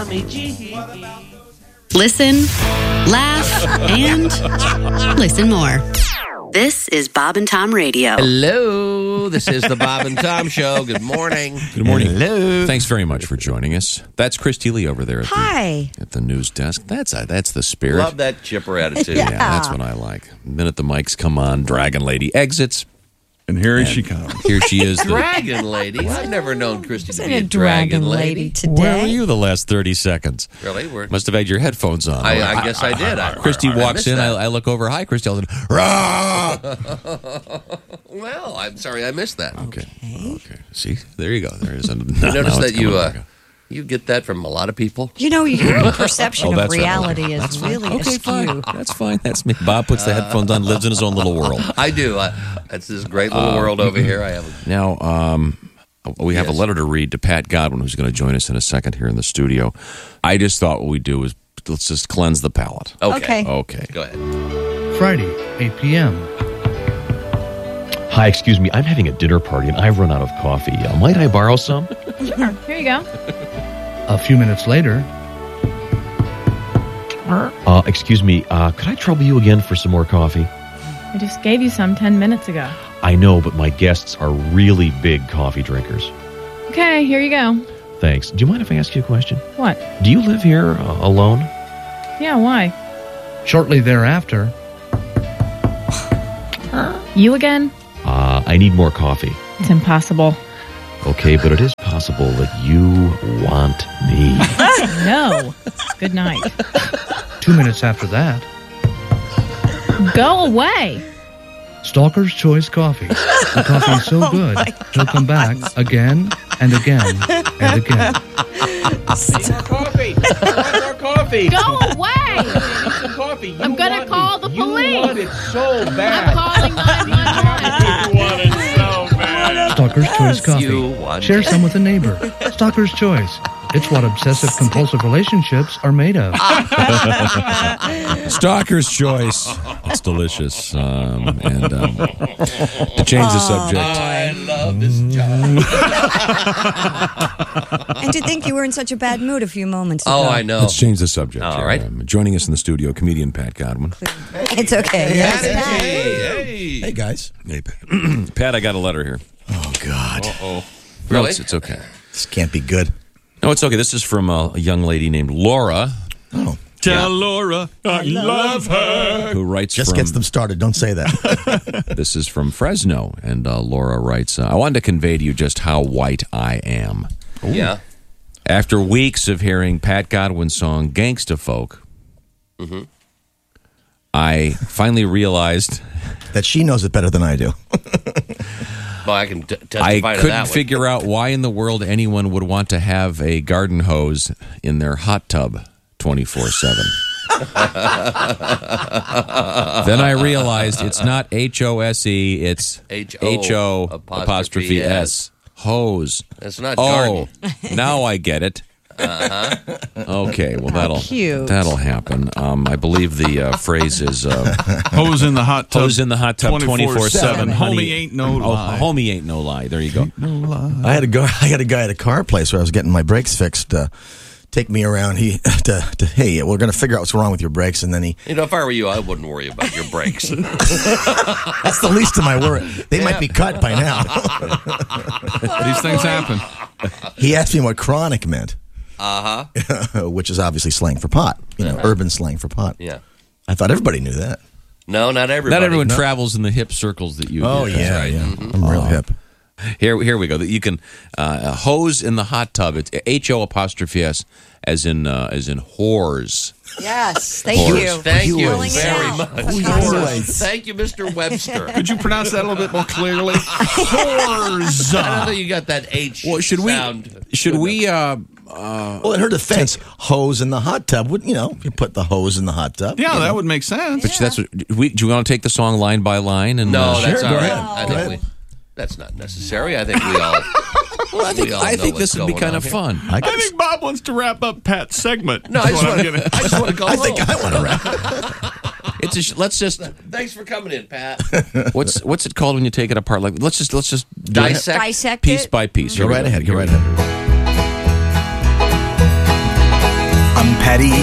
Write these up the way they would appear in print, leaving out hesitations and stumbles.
Listen, laugh, and listen more. This is Bob and Tom Radio. Hello, this is the Bob and Tom Show. Good morning. Good morning. Hello. Thanks very much for joining us. That's Christy Lee over there at the news desk. That's the spirit. Love that chipper attitude. Yeah, that's what I like. The minute the mics come on, Dragon Lady exits. And here she comes. Here she is. Dragon Lady. I've never known Christy to be a dragon lady today. Where were you the last 30 seconds? Really? Must have had your headphones on. I guess I did. Christy walks in. I look over. Hi, Christy. I was like, rah! Well, I'm sorry I missed that. Okay. See, there you go. There is. You notice that you get that from a lot of people? You know, your perception of that's reality is really askew. Fine. That's fine. That's me. Bob puts the headphones on, lives in his own little world. I do. It's this great little world over here. I have. Now, we have a letter to read to Pat Godwin, who's going to join us in a second here in the studio. I just thought what we'd do is let's just cleanse the palate. Okay. Go ahead. Friday, 8 p.m. Hi, excuse me. I'm having a dinner party and I've run out of coffee. Might I borrow some? Sure. Here you go. A few minutes later. Excuse me. Could I trouble you again for some more coffee? I just gave you some 10 minutes ago. I know, but my guests are really big coffee drinkers. Okay, here you go. Thanks. Do you mind if I ask you a question? What? Do you live here alone? Yeah, why? Shortly thereafter. You again? I need more coffee. It's impossible. Okay, but it is possible that you want me. No. Good night. 2 minutes after that. Go away. Stalker's Choice Coffee. The coffee is so good, he'll come back again and again and again. More coffee. Go away. Some coffee. I'm going to call the police. You want it so bad. I'm calling 911. You want it so bad. Stalker's Choice You Coffee. want Share it. some with a neighbor. Stalker's Choice. It's what obsessive-compulsive relationships are made of. Stalker's Choice. It's delicious. And to change the subject. I love this job. And to think you were in such a bad mood a few moments ago. Oh, I know. Let's change the subject. All here. right. Joining us in the studio, comedian Pat Godwin. It's okay. Yes, Pat. Hey, guys. Hey, Pat. Pat, I got a letter here. Oh, God. Uh-oh. No, Really? it's okay. This can't be good. No, it's okay. This is from a young lady named Laura. Oh. Tell Laura I love her. Who writes Just from, gets them started. Don't say that. This is from Fresno, and Laura writes, I wanted to convey to you just how white I am. Yeah. After weeks of hearing Pat Godwin's song Gangsta Folk, I finally realized That she knows it better than I do. Well, I can testify I to that couldn't one. figure out why in the world anyone would want to have a garden hose in their hot tub 24/7. Then I realized it's not H-O-S-E, it's H-O apostrophe S. Hose. It's not Oh, garden. now I get it. Okay, well cute. that'll happen. I believe the phrase is Hose in the hot tub. hose in the hot tub 24/7. Homie ain't no lie. Homie ain't no lie. There you go. I had a guy at a car place where I was getting my brakes fixed. Take me around. Hey, we're going to figure out what's wrong with your brakes, and then he. You know, if I were you, I wouldn't worry about your brakes. That's the least of my worry. They might be cut by now. These things happen. He asked me what chronic meant. Which is obviously slang for pot. Urban slang for pot. Yeah. I thought everybody knew that. No, not everybody. Not everyone travels in the hip circles that you. Oh do. yeah, Right. yeah. I'm real hip. Here we go. You can hose in the hot tub. It's H-O apostrophe S, as in whores. Yes, thank you. Thank you Spelling it very out. much. Thank you, Mr. Webster. Could you pronounce that a little bit more clearly? Whores. I don't think you got that H Well, should sound. we? Well, in her defense, hose in the hot tub would you put the hose in the hot tub? Yeah, that would make sense. But that's what do you want to take the song line by line? And No, that's Sure, all go right. ahead. Go ahead. That's not necessary. I think we all. I think this would be kind of fun. I I think Bob wants to wrap up Pat's segment. No, I That's just what want I'm to. getting- I just want to go home. I think I want to wrap. Let's just. Thanks for coming in, Pat. What's it called when you take it apart? Like let's just do it Dissect piece it. by piece. Go right ahead. Go right ahead.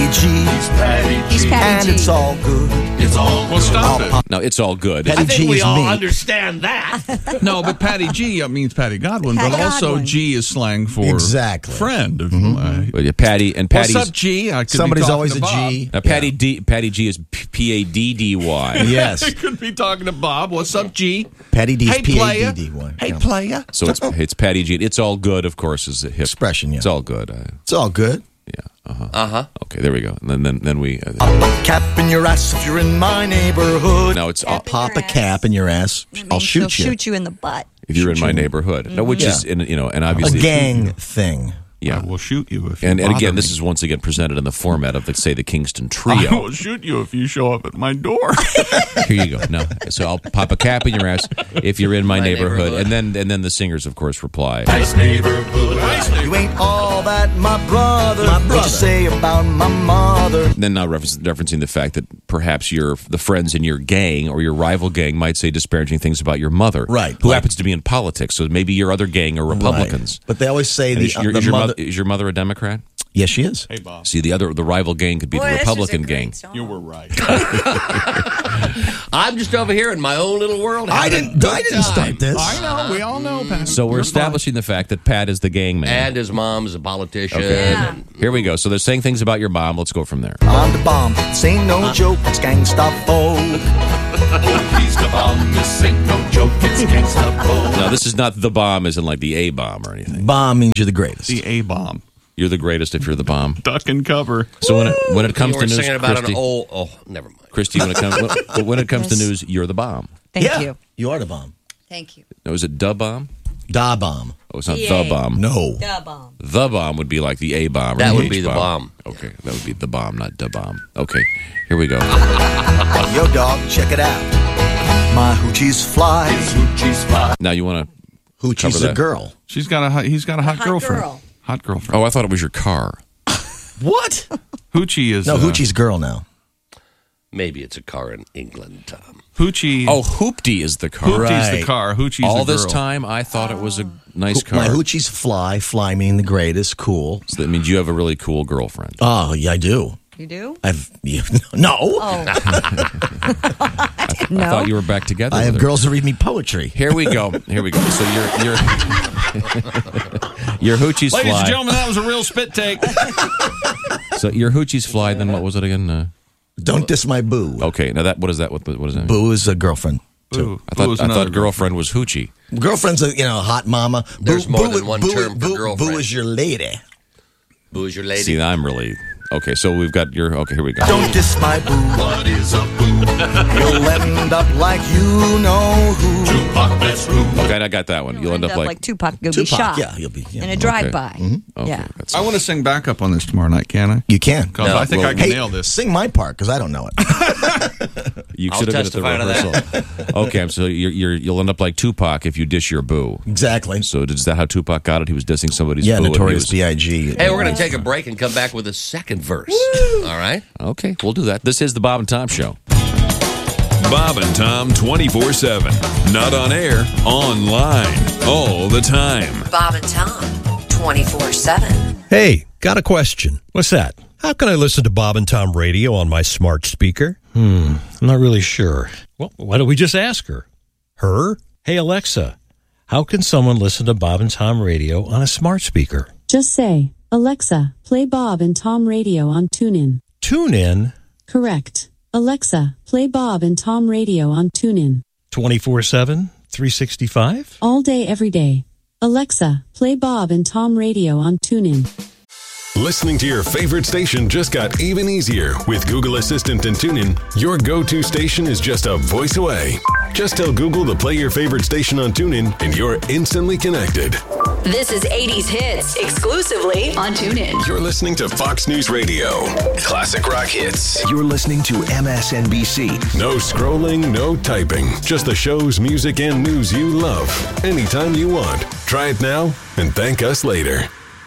G. He's Patty And G. it's all good. It's all. Well, stop it. No, it's all good. Petty G is me. understand that. No, but Patty G means Patty Godwin, Patty but also Godwin. G is slang for Exactly. friend. But yeah, Patty and Patty's. What's up, G? I could be Somebody's talking always to a Bob. G. Now, Patty G is Paddy. Yes. I could be talking to Bob. What's up, G? Patty D's Hey, player. P-A-D-D-Y. Hey, Yeah. player. So it's Patty G. It's all good, of course, is the hip Expression, yeah. It's all good. It's all good. Okay, there we go. And then we. Cap in your ass if you're in my neighborhood. Now it's Cap in Pop your a cap in your ass. That I'll means she'll shoot you. shoot you in the butt. if you're in my neighborhood. Now, which is and A obviously gang thing. Yeah, I will shoot you if you and bother again, me. this is once again presented in the format of, let's say, the Kingston I Trio. will shoot you if you show up at my door. Here you go. No, so I'll pop a cap in your ass if you're in my neighborhood, and then the singers, of course, reply. Nice neighborhood. You ain't all that, my brother. What you say about my mother? Then now referencing the fact that perhaps the friends in your gang or your rival gang might say disparaging things about your mother, Right. Who Like- happens to be in politics. So maybe your other gang are Republicans. Right. But they always say And the is mother. your mother a Democrat? Yes, she is. Hey, Bob. See, the rival gang could be the Republican gang. You were right. I'm just over here in my own little world. I having a didn't good time. start this. I know. We all know, Pat. So we're You're establishing the fact that Pat is the gang man. And his mom's a politician. Okay. Yeah. And Here we go. So they're saying things about your mom. Let's go from there. I'm the bomb. This ain't no joke. It's gangsta folk. He's the bomb. This ain't no joke. It's gangsta folk. Now, this is not the bomb as in like the A bomb or anything. Bomb means you're the greatest. The A-bomb. You're the greatest if you're the bomb. Duck and cover. So when it comes you to were news, singing about Christy, an old. Oh, never mind. Christy, when it comes to news, you're the bomb. Thank yeah, you. You are the bomb. Thank you. No, is it da bomb? Da bomb. Oh, it's not DA. the bomb. No. Da bomb. The bomb would be like the A bomb. Or That the would H be the bomb. Okay, that would be the bomb, not da bomb. Okay, here we go. Yo, dog, check it out. My hoochie's fly. Now you want to? Hoochie's Cover a that. girl. He's got a hot hot girlfriend. girl. Hot girlfriend. Oh, I thought it was your car. What? Hoochie is No, Hoochie's girl now. Maybe it's a car in England, Tom. Hoochie. Oh, Hoopty is the car. Hoopty's right. the car. Hoochie's All a girl. this time, I thought it was a nice car. My Hoochie's fly. Fly meaning the greatest. Cool. So that means you have a really cool girlfriend. Oh, yeah, I do. You do? No. Oh. I thought you were back together. I have with her. girls that read me poetry. Here we go. Here we go. So your Hoochie's Ladies fly. and gentlemen, that was a real spit take. So your Hoochie's fly. Then what was it again? Don't diss my boo. Okay. Now what is that? What does that mean? Boo is a girlfriend. Boo. I Boo is thought another girlfriend was Hoochie. Girlfriend's a hot mama. There's boo, more boo, than one boo, term for boo, girlfriend. Boo is your lady. Boo is your lady. See, I'm really okay. So we've got your. Okay, here we go. Don't diss my boo. What is a boo? You'll end up like you know who. Tupac, that's rude. Okay, I got that one. You'll end up like. Tupac. You'll be Tupac, shot. yeah, you'll be. Yeah. In a drive-by. Okay, Yeah. that's- I want to sing backup on this tomorrow night, can I? You can. Because I think I can Hey, nail this. sing my part because I don't know it. You I'll should have been testify at to the rehearsal. Okay, so you'll end up like Tupac if you dish your boo. Exactly. So is that how Tupac got it? He was dissing somebody's Yeah, boo. and he Notorious was- B.I.G. Hey, we're going to take a break and come back with a second verse. All right? Okay, we'll do that. This is the Bob and Tom Show. Bob and Tom 24/7. Not on air, online, all the time. Bob and Tom, 24/7. Hey, got a question. What's that? How can I listen to Bob and Tom radio on my smart speaker? I'm not really sure. Well, why don't we just ask her? Her? Hey, Alexa, how can someone listen to Bob and Tom radio on a smart speaker? Just say, Alexa, play Bob and Tom radio on TuneIn. TuneIn? Correct. Alexa, play Bob and Tom radio on TuneIn. 24/7? 365? All day, every day. Alexa, play Bob and Tom radio on TuneIn. Listening to your favorite station just got even easier with Google Assistant and TuneIn. Your go-to station is just a voice away. Just tell Google to play your favorite station on TuneIn and you're instantly connected. This is 80s Hits exclusively on TuneIn. You're listening to Fox News Radio. Classic rock hits. You're listening to MSNBC. No scrolling, no typing. Just the shows, music, and news you love. Anytime you want. Try it now and thank us later.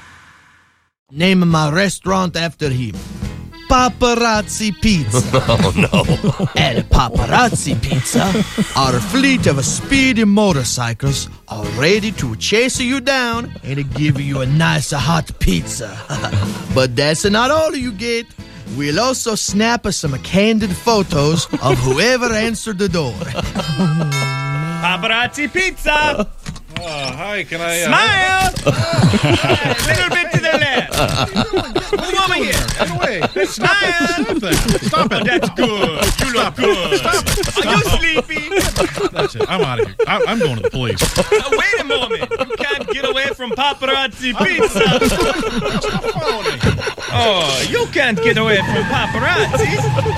Name my restaurant after him. Paparazzi Pizza. Oh, no. At Paparazzi Pizza, our fleet of speedy motorcycles are ready to chase you down and give you a nice hot pizza. But that's not all you get. We'll also snap us some candid photos of whoever answered the door. Paparazzi pizza. Hi, can I... Smile! A little bit to the left. Move over here. Get away. Smile! Stop it. That's good. You look good. Stop it. Are you sleepy? That's it. I'm out of here. I'm going to the police. Wait a moment. You can't get away from paparazzi pizza. Stop following me. Oh, you can't get away from paparazzi.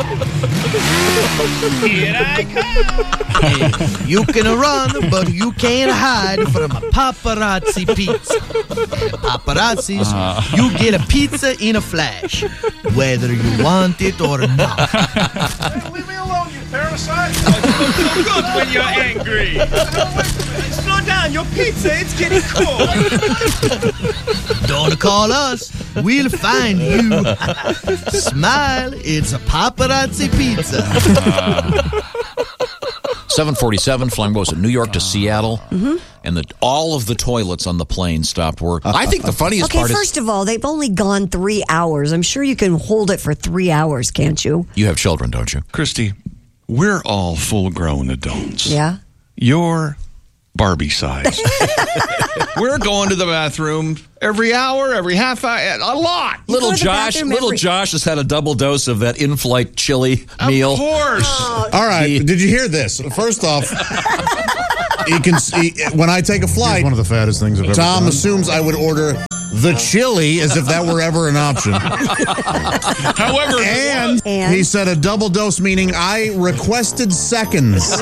Here I come. You can run, but you can't hide from a paparazzi pizza. Paparazzis, you get a pizza in a flash, whether you want it or not. Hey, leave me alone, you parasite. So good when you're angry. Slow down, your pizza, it's getting cold. Don't call us, we'll find you. Smile, it's a paparazzi pizza. 747 flying was in New York to Seattle, and all of the toilets on the plane stopped working. I think the funniest part is... First of all, they've only gone 3 hours. I'm sure you can hold it for 3 hours, can't you? You have children, don't you? Christy, we're all full-grown adults. Yeah? You're Barbie size. We're going to the bathroom every hour, every half hour, a lot. Little Josh has had a double dose of that in-flight chili meal. Of course. Oh. All right. Did you hear this? First off, you can see when I take a flight. Here's one of the fattest things I've ever Tom done. assumes I would order the chili as if that were ever an option. However, and he said a double dose, meaning I requested seconds.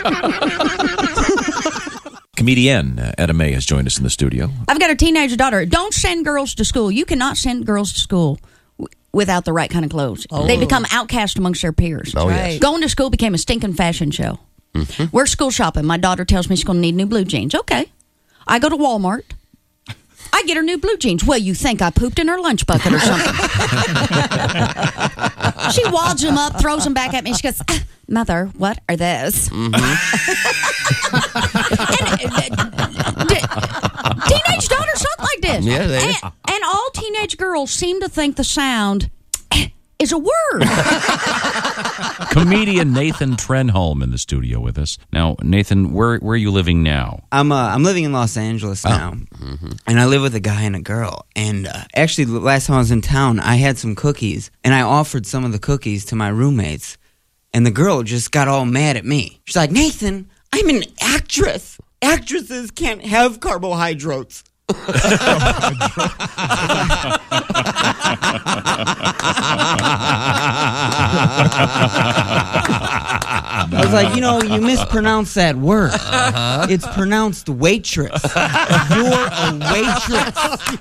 Comedian Etta May has joined us in the studio. I've got a teenage daughter. Don't send girls to school. You cannot send girls to school without the right kind of clothes. Oh. They become outcast amongst their peers. Oh, yes. Going to school became a stinking fashion show. We're school shopping. My daughter tells me she's going to need new blue jeans. Okay. I go to Walmart. I get her new blue jeans. Well, you think I pooped in her lunch bucket or something. She wads them up, throws them back at me. She goes, Mother, what are those? Teenage daughters talk like this. Yeah, they do. And all teenage girls seem to think the sound is a word. Comedian Nathan Trenholm in the studio with us. Now, Nathan, where are you living now? I'm living in Los Angeles now, and I live with a guy and a girl. And actually, the last time I was in town, I had some cookies, and I offered some of the cookies to my roommates, and the girl just got all mad at me. She's like, Nathan, I'm an actress. Actresses can't have carbohydrates. I was like, you mispronounced that word. It's pronounced waitress. You're a waitress.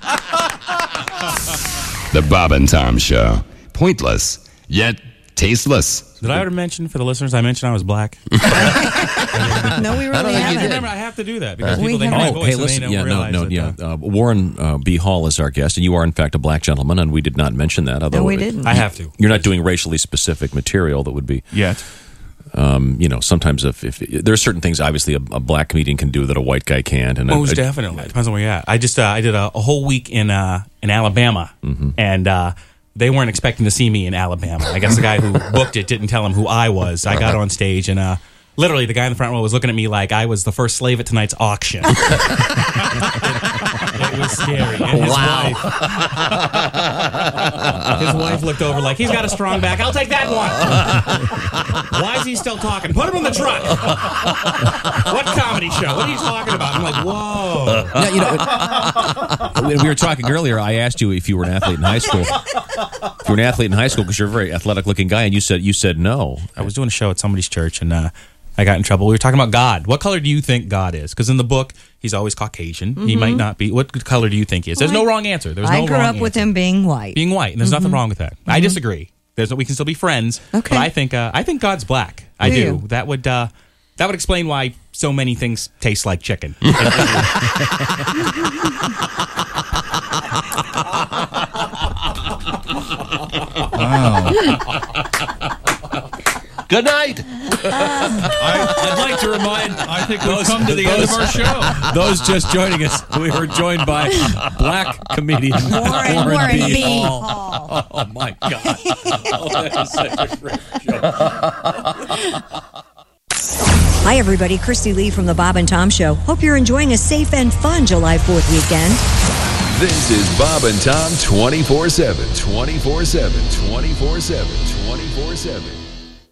The Bob and Tom Show. Pointless, yet tasteless. Did I ever mention, for the listeners, I mentioned I was black? No, we really haven't. Remember, I have to do that because people think my voice hey, and listen, they don't realize it. Warren B. Hall is our guest, and you are, in fact, a black gentleman, and we did not mention that. Although we didn't. I have to. You're not doing racially specific material that would be... Yet. Sometimes if there are certain things, obviously, a black comedian can do that a white guy can't. And Most definitely. Depends on where you're at. I just I did a whole week in Alabama, and they weren't expecting to see me in Alabama. I guess the guy who booked it didn't tell them who I was. I got on stage, and literally the guy in the front row was looking at me like I was the first slave at tonight's auction. It was scary. And his wife looked over like, he's got a strong back. I'll take that one. Why is he still talking? Put him in the truck. What comedy show? What are you talking about? I'm like, whoa. When we were talking earlier, I asked you if you were an athlete in high school. If you were an athlete in high school, because you're a very athletic-looking guy, and you said no. I was doing a show at somebody's church, and I got in trouble. We were talking about God. What color do you think God is? Because in the book, he's always Caucasian. He might not be. What color do you think he is? There's no wrong answer. There's no wrong I grew up with him being white. Being white, and there's nothing wrong with that. I disagree. We can still be friends. Okay. But I think God's black. I do. That would explain why so many things taste like chicken. Good night. I'd like to remind. I think we've come to the end of our show. Those just joining us, we were joined by black comedian Warren B. Hall. Oh my God! Oh, that is such a great show. Hi, everybody. Christy Lee from The Bob and Tom Show. Hope you're enjoying a safe and fun July 4th weekend. This is Bob and Tom 24/7. 24/7. 24/7. 24/7.